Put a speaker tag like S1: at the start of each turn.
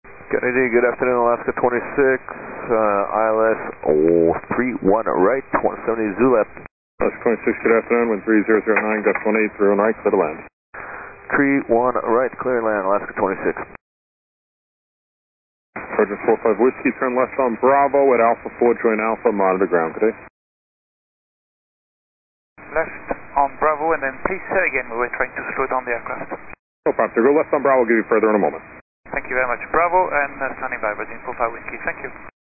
S1: Kennedy, good afternoon, Alaska 26, ILS 31 right, 170 Zulap.
S2: Alaska 26, good afternoon, wind 3009, gust 18, 3 right, clear to land.
S1: 31 right, clear land, Alaska 26.
S2: Trojan 45 Whiskey, turn left on Bravo at Alpha 4, join Alpha, monitor ground, good day.
S3: Left on Bravo, and then please say again, we were trying to slow down the aircraft.
S2: No problem, sir. Go left on Bravo, I'll give you further in a moment.
S3: Thank you very much. Bravo, and standing by, Virgin 45 Whiskey. Thank you.